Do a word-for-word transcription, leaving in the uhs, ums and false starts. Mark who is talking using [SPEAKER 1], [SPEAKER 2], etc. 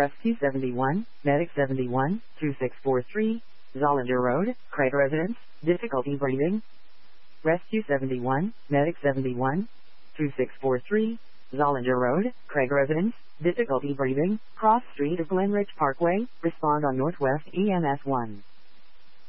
[SPEAKER 1] Rescue seventy-one, Medic seventy-one, two six four three, Zollander Road, Craig Residence, difficulty breathing. Rescue seventy-one, Medic seventy-one, two six four three, Zollander Road, Craig Residence, difficulty breathing, cross street of Glenridge Parkway, respond on Northwest E M S one.